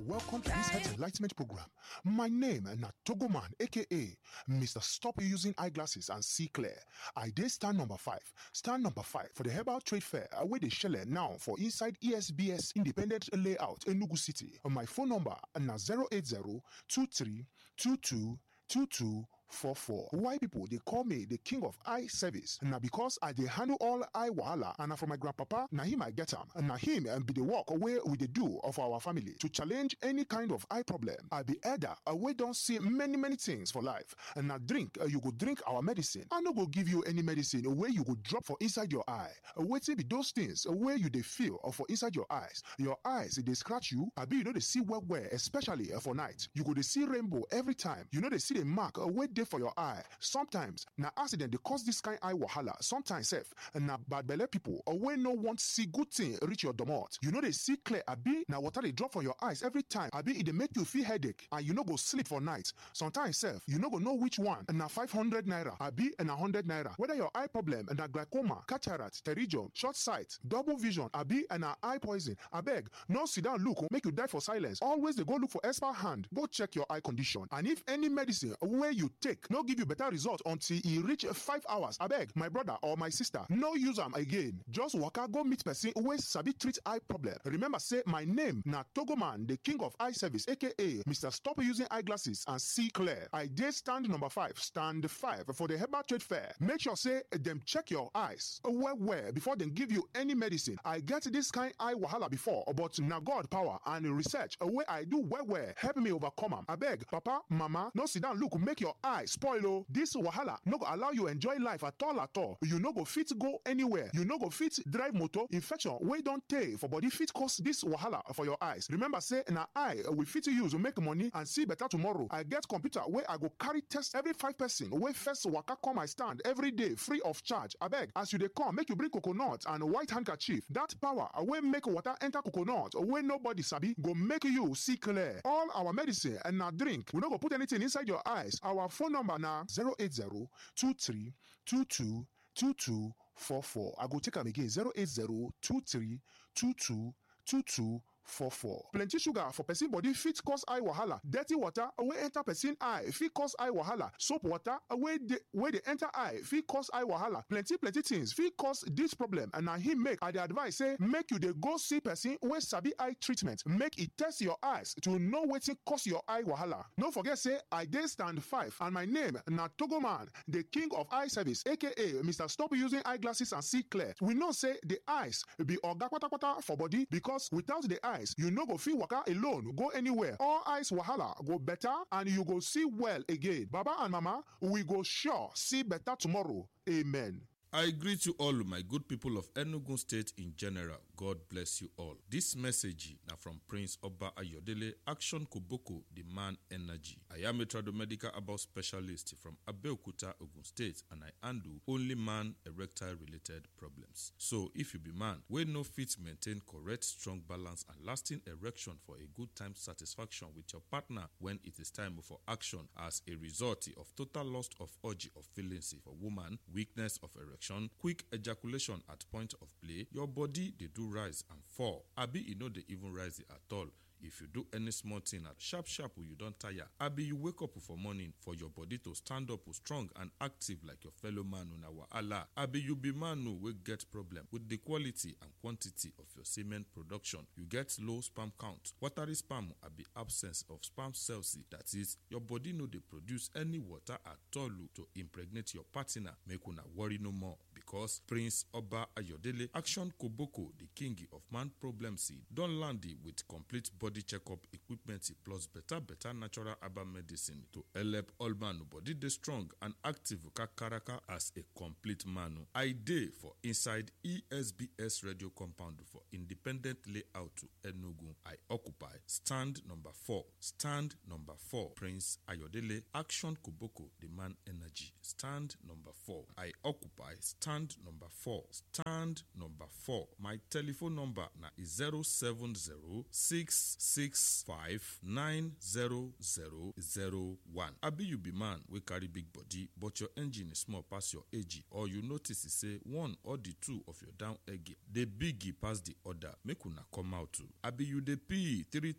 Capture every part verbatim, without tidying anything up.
welcome to this health enlightenment program. My name na Togoman, aka Mister Stop Using Eyeglasses and See Clear. I dey stand number five. Stand number five for the Herbal Trade Fair wey dey shele now for inside E S B S Independent Layout, Enugu City. My phone number na zero eight zero two three two two two two four four. Why people they call me the king of eye service? Now because I dey handle all eye wahala, and na from my grandpapa, na him I get am. Na him and be the work away with the do of our family to challenge any kind of eye problem. I be elder, we don't see many many things for life. And now drink, uh, you go drink our medicine. I no go give you any medicine where you go drop for inside your eye. Wait be those things where you they feel or for inside your eyes. Your eyes they scratch you. I be you know they see well well, especially uh, for night. You go they see rainbow every time. You know they see the mark uh, where for your eye. Sometimes na accident they cause this kind eye wahala. Sometimes self na bad belle people or when no want see good thing reach your domot. You know they see clear abi na water they drop from your eyes every time. Abi it they make you feel headache and you no go sleep for night. Sometimes self you no go know which one na five hundred naira abi and a hundred naira. Whether your eye problem and a glaucoma, cataract, pterygium, short sight, double vision abi and a eye poison. Abeg no sit down look make you die for silence. Always they go look for expert hand. Go check your eye condition and if any medicine where you take no give you better result until e reach five hours. Abeg, my brother or my sister, no use am again. Just waka go meet person wey sabi treat eye problem. Remember say my name na Togoman, the king of eye service, aka Mister Stop Using Eyeglasses and See Clear. I dey stand number five, stand five for the Herbal Trade Fair. Make sure say dem check your eyes well well before dem give you any medicine. I get this kind eye wahala before, but na God power and research wey I do well well help me overcome am. Abeg, papa, mama, no sit down look make your eye spoil o. This wahala no go allow you enjoy life at all at all. You no go fit go anywhere. You no go fit drive motor. Infection wey don tey for body fit cause this wahala for your eyes. Remember say na eye we fit use to make money and see better tomorrow. I get computer wey I go carry test every five person wey first waka come my stand every day free of charge. Abeg, as you dey come, make you bring coconut and white handkerchief. That power wey make water enter coconut wey nobody sabi go make you see clear. All our medicine and na drink. We no go put anything inside your eyes. Our phone number na zero eight zero two three two two two two four four. I go take am again zero eight zero two three two two two two four four. Plenty sugar for person body fit cause eye wahala. Dirty water wey enter person eye fit cause eye wahala. Soap water wey dey wey dey enter eye fit cause eye wahala. Plenty plenty things fit cause this problem and na him make I dey advise say make you dey go see person wey sabi eye treatment. Make e test your eyes to know wetin cause your eye wahala. No forget say I dey stand five and my name na Togoman, the king of eye service, aka Mister Stop Using Eyeglasses and See Clear. We know say the eyes be oga kpatakpata for body because without the eyes you no go fit waka alone go anywhere. All eyes wahala go better and you go see well again. Baba and mama, we go sure see better tomorrow. Amen. I greet you all, my good people of Enugu State in general. God bless you all. This message now from Prince Oba Ayodele, Action Koboko, the man energy. I am a tradomedical about specialist from Abeokuta, Ogun State, and I handle only man erectile related problems. So if you be man, we no fit maintain correct, strong balance and lasting erection for a good time satisfaction with your partner when it is time for action as a result of total loss of urge of feelings for woman, weakness of erection, quick ejaculation at point of play, your body they do rise and fall. Abi you know they even rise at all. If you do any small thing at sharp sharp you don't tire. Abi you wake up for morning for your body to stand up strong and active like your fellow man on our Allah. Abi you be man who will get problem with the quality and quantity of your semen production. You get low sperm count. Watery sperm abi absence of sperm cells. That is, your body no they produce any water at all to impregnate your partner. Make una worry no more because Prince Oba Ayodele, Action Koboko, the king of man problem seed, don't land it with complete body Body checkup equipment plus better better natural herbal medicine to help all man body dey strong and active kakaraka as a complete man. I dey for inside E S B S radio compound for independent layout to Enugu. I occupy stand number four. Stand number four. Prince Ayodele, Action Koboko, the man energy. Stand number four. I occupy stand number four. Stand number four. My telephone number na is zero seven zero six six five nine zero zero zero one. Abi you be man we carry big body but your engine is small pass your age, or you notice it say one or the two of your down egg the big pass the other, make una come out too. Abi you dey pee three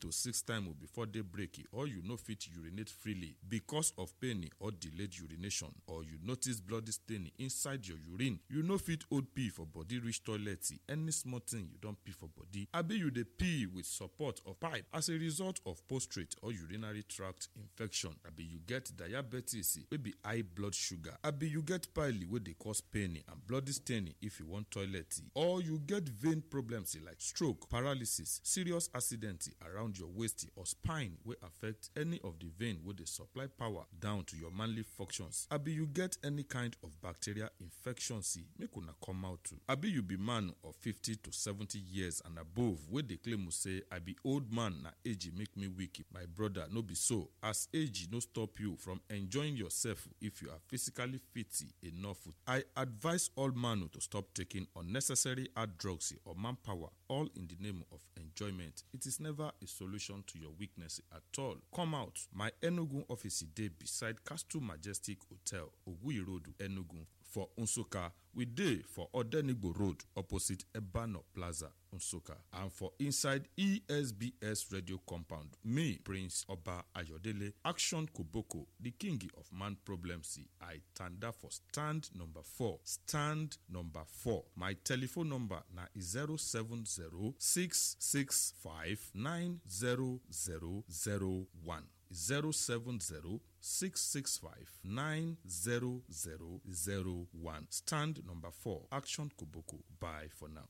to six times before day break, or you no fit urinate freely because of pain or delayed urination, or you notice bloody stain inside your urine, you no fit hold pee for body reach toilet, any small thing you don pee for body, abi you dey pee with support of pipe as a result of prostate or urinary tract infection, abi you get diabetes wey be high blood sugar, abi you get pile wey dey cause pain and bloody stain if you want toilet, or you get vein problems like stroke, paralysis, serious accident around your waist or spine wey affect any of the vein wey dey supply power down to your manly functions, abi you get any kind of bacterial infection, see make una come out too. Abi you be man of fifty to seventy years and above wey dey claim say I be old man, na age make me weak. My brother, no be so, as age no stop you from enjoying yourself if you are physically fit enough. I advise all man to stop taking unnecessary hard drugs or manpower, all in the name of enjoyment. It is never a solution to your weakness at all. Come out. My Enugu office dey beside Castle Majestic Hotel, Oguyi Road, Enugu. For Nsukka, we dey for Odenigbo Road, opposite Ebano Plaza, Nsukka. And for inside E S B S Radio Compound, me, Prince Oba Ayodele, Action Koboko, the king of man problems, I tanda for stand number four. Stand number four. My telephone number na zero seven zero, six six five, nine zero zero zero one. zero seven zero, six six five, nine zero zero zero one. Stand number four. Action Koboko. Bye for now.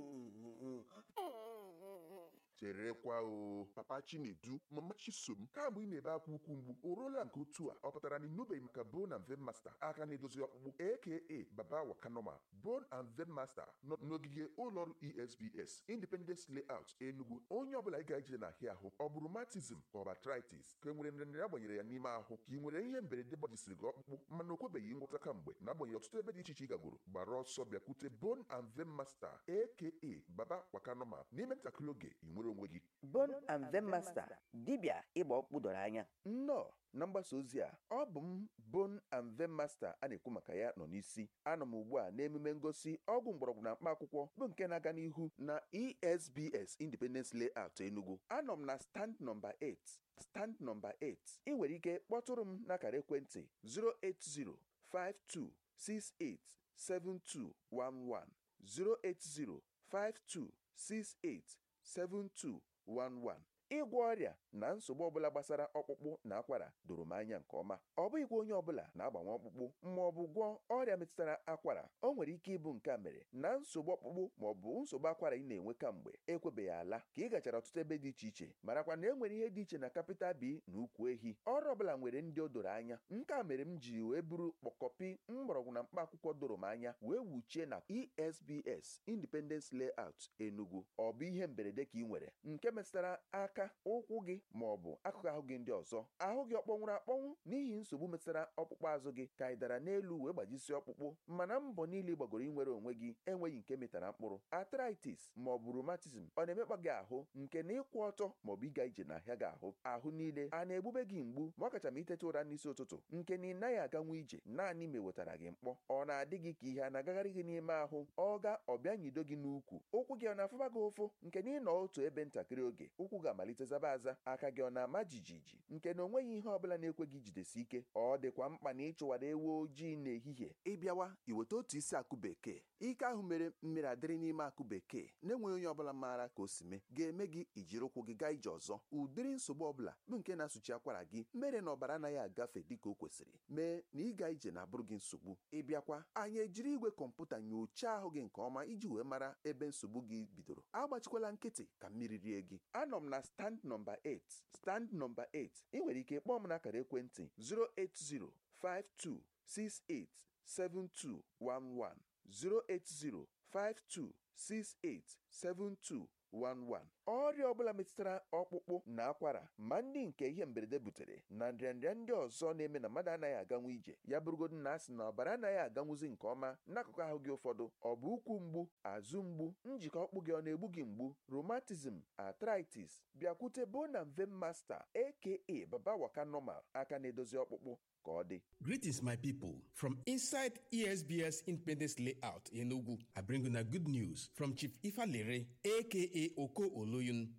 cherekwa o papa Chinedu mama Chisom kamgbe ị na-ebe akwa ukwu mgbu o ruola nke otu a ọ pụtara na ịnụbeghị maka Bone and Vein Master aka na-edozi ọkpụkpụ aka Baba Wakanoma. Bone and Vein Master nọ n'ogige ụlọọrụ E S B S Independence Layout Enugu. Onye ọbụla ị ga-eje n'ahịa ahụ ọ bụ rheumatism ka ọ bụ arthritis ka e nwere nrịanrịa agbanyere ya n'ime ahụ ka ị nwere ihe mberede gbajisiri gị ọkpụkpụ mana o kwebeghị ngwọta kamgbe na-agbanyeghị ọtụtụ ebe dị iche iche ị gagoro gbara ọsọ bịakwute Bone and Vein Master aka Baba Wakanoma n'ime ntakịrị oge ị nwere onwe gị. Bone and Vein Master, dibịa ịgba ọkpụkpụ doro anya. Nnọọ na mgbasa ozi a ọ bụ m Bone and Vein Master a na-ekwu maka ya nọ n'isi. Anọ m ugbu a n'emume ngosi ọgwụ mgbọrọgwụ na mkpa akwụkwọ bụ nke na-aga n'ihu na E S B S Independence Layout Enugu. Anọ m na stand number eight. Stand number eight. Ị nwere ike kpọtụrụ m n'akara ekwentị zero eight zero, five two six eight, seven two one one zero eight zero, five two six eight, seven two one one. Ịgwọ ọrịa na nsogbu ọbụla gbasara ọkpụkpụ na akwara doro m anya nke ọma. Ọ bụghịkwa onye ọbụla na-agbanwe ọkpụkpụ ma ọ bụ gwọọ ọrịa metụtara akwara. O nwere ike ịbụ nke a mere na nsogbu ọkpụkpụ ma ọ bụ nsogbu akwara ị na-enwe kamgbe ekwebeghị ala ka ị gachara ọtụtụ ebe dị iche iche marakwa na e nwere ihe dị iche na capital B na ukwu ehi. Ọrụ ọbụla nwere ndị o doro anya. Nke a mere m ji wee buru kpọkọpi mgbọrọgwụ na mkpa akwụkwọ doro m anya wee wuchie na E S B S Independence Layout Enugu. Ọ bụ ihe mberede ka ị nwere nke metụtara aka, ụkwụ gị ma ọ bụ akụkụ ahụ gị ndị ọzọ. Ahụ gị ọkpọnwụrụ akpọnwụ n'ihi nsogbu metụtara ọkpụkpụ azụ gị ka ị dara n'elu wee gbajisi ọkpụkpụ mana mbọ niile gbagoro inwere onwe gị enweghị nke metara mkpụrụ. Arthritis ma ọ bụ rheumatism ọ na-emekpa gị ahụ nke na ịkwụ ọtọ ma ọ bụ ịga ije n'ahịa gị ahụ. Ahụ niile a na-egbube gị mgbu ma ọ kacha ma itete ụra n'isi ụtụtụ nke na ị naghị aganwu ije naanị ma ewetara gị mkpọ. Ọ na-adị gị ka ihe a na-agagharị gị n'ime ahụ. Ọ ga ọbịa nyido gị n'ukwu. Ụkwụ gị ọ na-afụba gị ụfụ nke na ị nọ otu ebe ntakịrị oge ụkwụ ga-amalite zaba aza. Aka gị ọ na-ama jijiji nke na onweghị ihe ọbụla na-ekwe gị jidesi ike. Ọ dịkwa mkpa na ịchụwara ewu ojii n'ehihie. Ịbịawa iweta otu isi akụ bekee. Ike ahụ mere mmiri adịrị n'ime akụ bekee na-enweghị onye ọbụla maara ka o si mee ga-eme gị ijiri ụkwụ gị gaa ije ọzọ. Ụdịrị nsogbu ọbụla bụ nke na-asụchi akwara gị mere na ọbara anaghị agafe dịka o kwesịrị mee na ịga ije na-abụrụ gị nsogbu. Ịbịakwa anyị ejiri igwe kọmputa nyochaa ahụ gị nke ọma iji wee mara ebe nsogbu gị bidoro. Agbachikwala nkịtị ka mmiri rie gị. Anọ m na stand number eight. Stand number eight. Ị nwere ike kpọọ m n'akara ekwentị zero eight zero, five two six eight, seven two one one zero eight zero, five two six eight, seven two one one. Ọrịa ọbụla metụtara ọkpụkpụ na akwara ma ndị nke ihe mberede butere na nrịanrịa ndị ọzọ na-eme na mmadụ anaghị aganwu ije ya bụrụgodu na asị na ọbara anaghị aganwuzi nke ọma n'akụkụ ahụ gị ụfọdụ. Ọ bụ ụkwụ mgbu, azụ mgbu, njikọ ọkpụ gị ọ na-egbu gị mgbu, rheumatism, arthritis, bịakwute Bone and Vein Master aka Baba Wakanoma aka na-edozi ọkpụkpụ. Greetings, my people. From inside E S B S Independence Layout Enugu, I bring you a good news from Chief Ifalere, aka Oko Oloyun.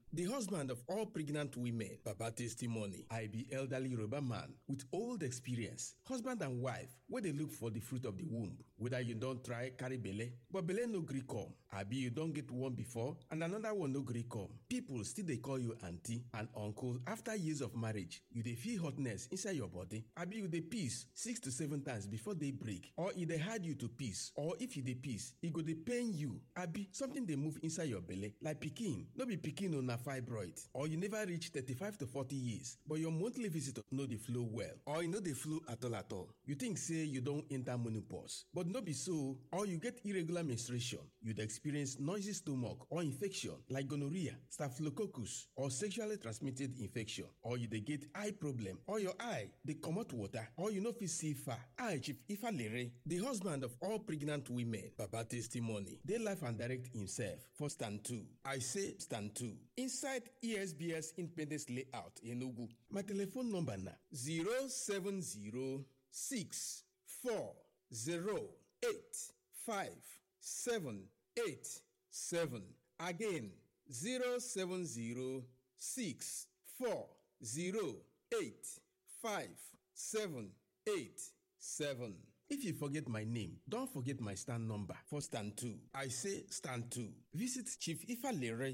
the husband of all pregnant women. Baba testimony. I be elderly Yoruba man with old experience. Husband and wife, where they look for the fruit of the womb. Whether you don't try carry belle, but belle no gree come. Abi you don't get one before and another one no gree come. People still they call you auntie and uncle after years of marriage. You dey feel hotness inside your body. Abi you dey piss six to seven times before they break. Or e dey hard you to piss. Or if you dey piss, e go dey pain you. Abi something dey move inside your belly like pikin. No be pikin o na fibroid. Or you never reach thirty-five to forty years, but your monthly visitor no dey flow well. Or you no dey flow at all at all. You think say you don enter menopause, but no be so. Or you get irregular menstruation. You dey experience noisy stomach or infection like gonorrhea, staphylococcus, or sexually transmitted infection. Or you dey get eye problem, or your eye dey comot water, or you no fit see far. I, Chief Ifalere, the husband of all pregnant women, Baba testimony, dey life and direct himself for stand two. I say stand two. Inside E S B S Independence Layout, Enugu. My telephone number na zero seven zero six four zero eight five seven eight seven. Again, zero seven zero six four zero eight five seven eight seven. If you forget my name, don't forget my stand number for stand two. I say stand two. Visit Chief Ifalere,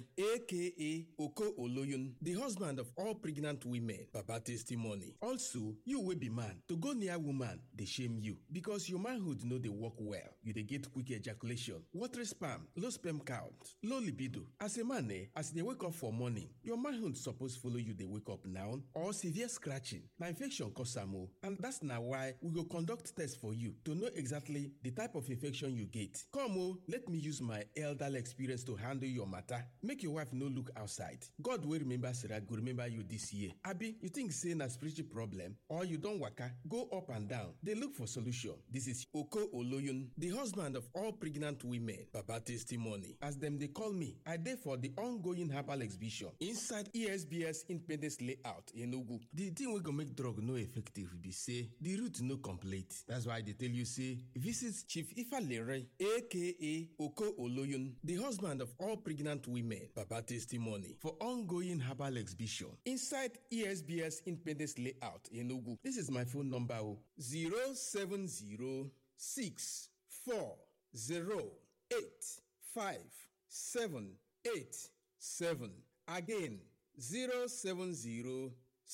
aka Oko Oloyun, the husband of all pregnant women. Baba testimony. Also, you will be man. To go near woman, they shame you because your manhood know they work well. You they get quick ejaculation, watery sperm, low sperm count, low libido. As a man, eh, as they wake up for morning, your manhood suppose follow you. They wake up now or severe scratching. Now infection cause am, and that's now why we go conduct test for you to know exactly the type of infection you get. Come oh, let me use my elderly experience to handle your matter. Make your wife no look outside. God will remember Sarah, go remember you this year. Abi, you think say na spiritual problem or you don't waka, go up and down. They look for solution. This is Oko Oloyun, the husband of all pregnant women. Baba testimony. As them they call me, I there for the ongoing herbal exhibition inside E S B S Independence Layout in Enugu. The thing we go make drug no effective be say the root no complete. That's why they tell you say visit Chief Ifalere, aka Oko Oloyun, the husband of all pregnant women. Baba testimony for ongoing herbal exhibition inside E S B S Independence Layout in Enugu. This is my phone number zero seven zero six four zero eight five seven eight seven. Again, zero seven zero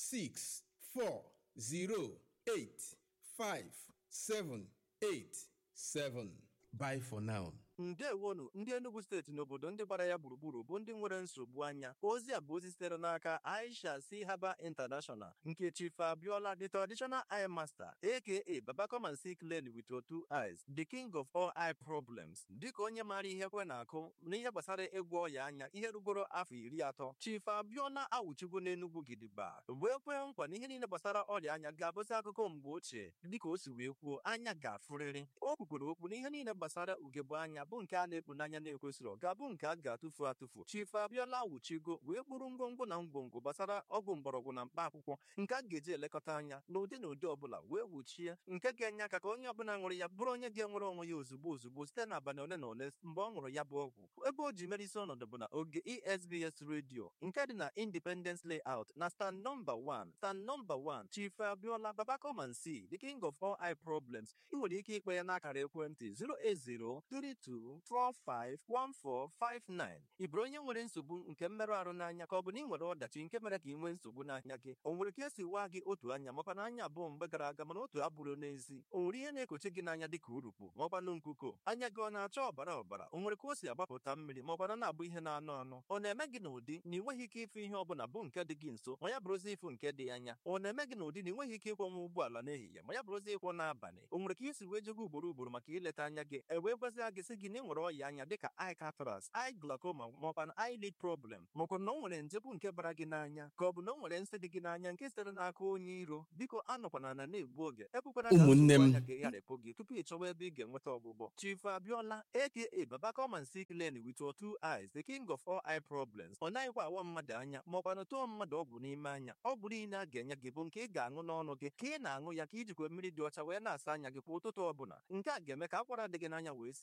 six four zero eight five seven eight seven. Bye for now. ndewonu ndị Enugu steeti n'obodo ndị gbara ya gburugburu bụ ndị nwere nsogbu anya. Ozi a bụ ozi sitere n'aka Aisha C. Herbal International nke Chief Abiola, the traditional eye master, aka Baba come and see clearly with your two eyes, the king of all eye problems. Dịka onye maara ihe kwe na-akụ n'ihe gbasara ịgwọ ọya anya ihe rugoro afọ iri atọ, Chief Abiola awụchigo n'Enugu gidigba wee kwee nkwa na ihe niile gbasara ọrịa anya ga-abụzi akụkọ mgbe ochie. Dịka o si wee kwuo, anya ga-afụrịrị. O kwukwere okwu na ihe niile gbasara ugegbe anya bụ nke a na-ekpu n'anya na-ekwesịrị ga-abụ nke a ga-atụfu atụfu. Chief Abiola awụchigo wee kpụrụ ngwongwo na ngwongwo gbasara ọgwụ mgbọrọgwụ na mkpa akwụkwọ nke a ga-eji elekọta anya n'ụdị na ụdị ọbụla wee wuchie nke ga-enye aka ka onye ọbụla ṅụrụ ya bụrụ onye ga-enwere onwe ya ozugbo ozugbo site n'abalị ole na ole mgbe ọ ṅụrụ ya bụ ọgwụ. Ebe o ji merisi ọnọdụ bụ na oge E S B S Radio nke dị na Independence Layout na stand number one. Stand number one, Chief Abiola, Baba come and see, the king of all eye problems. Ị nwere ike ikpe ya n'akara ekwentị zero eight zero three two four five one four five nine. Ị bụrụ onye nwere nsogbu nke mmerụ ahụ n'anya ka ọ bụ na ị nwere ọdachi nke mere ka ị nwee nsogbu n'anya gị, o nwere ka esi waa gị otu anya makwa na anya abụọ mgbe gara aga mana otu abụrụ n'ezi, o nwere ihe na-ekochi gị n'anya dịka urukpu maọkwanụ nkuko, anya gị ọ na-acha ọbara ọbara, o nwere ka o si agbapụta mmiri maọkwana na-abụ ihe na-anụ anụ, ọ na-eme gị n'ụdị na ị nweghị ike ịfụ ihe ọbụla bụ nke dị gị nso ma ya bụrụzi ịfụ nke dị anya, ọ na-eme gị n'ụdị na ị nweghị ike ịkwọnwa ụgbọala n'ehihie ma ya bụrụzi ịkwọ n'abalị, o nwere ka isi wee jego ugboro ugboro maka ileta anya gị e wee gwazia gị sị gị na ị nwere ọya anya dịka eye cataract, eye glaucoma maọkwa eyelid problem, maọkwa na o nwere nje bụ nke bara gị n'anya ka ọ bụ na o nwere nsị dị gị n'anya nke sitere n'aka onye iro. Biko anọkwana na na-egbu oge, ekwekwana ka ụmụnne m anya gị gharịpụ gị tupu ị chọwa ebe ị ga-enweta ọgwụgwọ. Chief Abiola, aka Baba come and see clearly with your two eyes, the king of all eye problems. Ọ naghịkwa awa mmadụ anya maọkwa na tụọ mmadụ ọgwụ n'ime anya. Ọgwụ niile a ga-enye gị bụ nke ị ga-aṅụ n'ọnụ gị ka ị na-aṅụ ya ka ijikwa mmiri dị ọcha wee na-asa anya gị kwa ụtụtụ ọbụla. Nke a ga-eme ka akwara dị gị n'anya wee sie ike.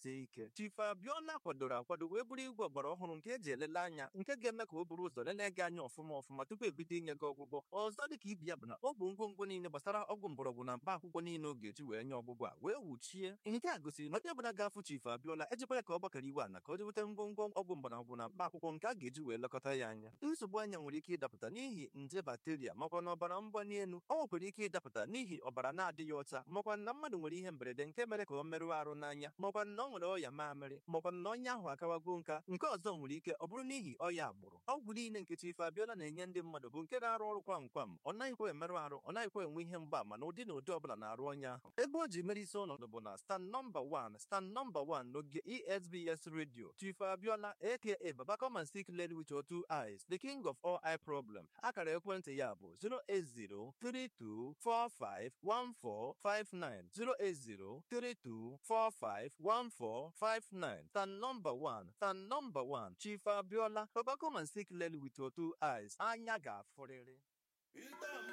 mere Chief Abiola kwadoro akwado wee bụrụ igwe ọgbara ọhụrụ nke eji elele anya nke ga-eme ka o buru ụzọ lelee gị anya ọfụma ọfụma tupu ebido inye gị ọgwụgwọ ọzọ dịka ibi ya bụ na ọ bụ ngwongwo niile gbasara ọgwụ mgbọrọgwụ na mkpa akwụkwọ niile ọ ga-eji wee nye ọgwụgwọ a wee wuchie nke a gosiri na onye ọbụla ga-afụ Chief Abiola ejikwara ka ọ gbakọrọ iwe ana ka o jeweta ngwongwo ọgwụ mgbọrọgwụ na mkpa akwụkwọ nke a ga-eji wee lekọta ya anya nsogbu anya nwere ike ịdapụta n'ihi nje bakteria makwa na ọbara mgbali elu ọ nwekwara ike ịdapụta n'ihi ọbara na-adịghị ọcha makwa na mmadụ nwere ihe mberede nke mere ka ọ merụọ arụ n'anya makwa na ọ nwere ọya mamịrị makwa na onye ahụ akawago nka nke ọzọ nwere ike ọ bụrụ n'ihi ọya agbụrụ ọgwụ niile nke Chief Abiola na-enye ndị mmadụ bụ nke na-arụ ọrụ kwam kwam ọ naghịkwa emerụ arụ ọ naghịkwa enwe ihe mgbaama na ụdị na ụdị ọbụla na-arụ onye ahụ ebe o ji mere isi ọnọdụ bụ na stand nọmba one stand nọmba one n'oge E S B S radio Chief Abiola aka Baba come and see clearly with your two eyes the king of all eye problem akara ekwentị ya bụ zero eight zero three two four five one four five nine zero eight zero three two four five one four five nine stand number one stand number one Chief Abiola Baba come and see clearly with your two eyes anya ga-afụrịrị